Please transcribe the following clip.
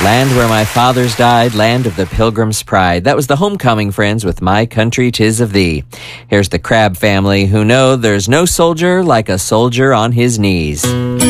Land where my fathers died, land of the pilgrim's pride. That was the Homecoming Friends with My Country 'Tis of Thee. Here's the Crabb family who know there's no soldier like a soldier on his knees.